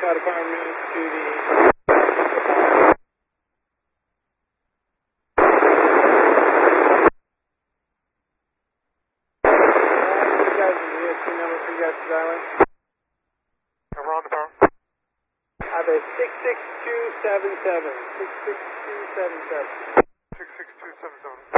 fire department to the... We're on the phone. Have a 66277. 66277. 66277.